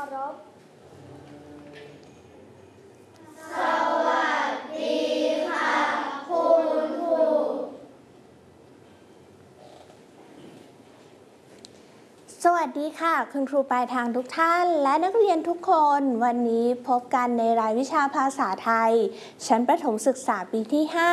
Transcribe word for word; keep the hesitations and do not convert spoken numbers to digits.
ารพสวัสดีค่ะคุณครูสวัสดีค่ะคุณครูปลายทางทุกท่านและนักเรียนทุกคนวันนี้พบกันในรายวิชาภาษาไทยชั้นประถมศึกษาปีที่ห้า